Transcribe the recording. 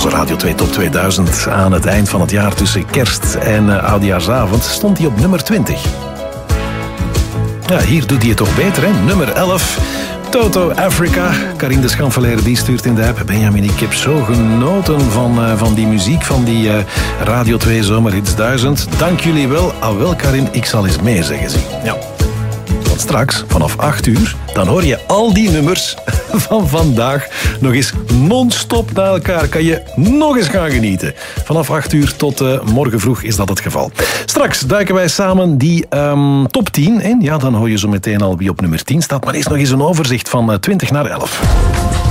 onze Radio 2 Top 2000 aan het eind van het jaar tussen kerst en oudejaarsavond stond hij op nummer 20. Ja, hier doet hij het toch beter, hè? Nummer 11. Toto Africa. Karin de Schanfeleer die stuurt in de app. Benjamin, ik heb zo genoten van die muziek, van die Radio 2 Zomerhits 1000. Dank jullie wel. Ah wel, Karin, ik zal eens mee zeggen. Ja. Want straks, vanaf 8 uur, dan hoor je al die nummers van vandaag nog eens non-stop naar elkaar. Kan je nog eens gaan genieten. Vanaf 8 uur tot morgen vroeg is dat het geval. Straks duiken wij samen die top 10 in. Ja, dan hoor je zo meteen al wie op nummer 10 staat. Maar eerst nog eens een overzicht van 20 naar 11.